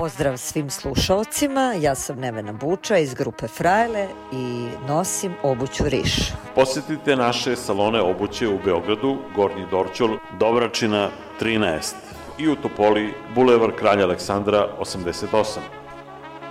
Pozdrav svim slušalcima, ja sam Nevena Buča iz grupe Frajle i nosim obuću Riš. Posjetite naše salone obuće u Beogradu, Gornji Dorćol, Dobračina 13 i u Topoli, Bulevar Kralja Aleksandra 88.